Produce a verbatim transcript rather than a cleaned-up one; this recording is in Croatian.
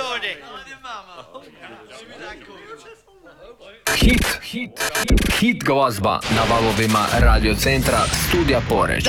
Filone. Hit, hit, hit, hit glazba na valovima Radio Centra Studija Poreč.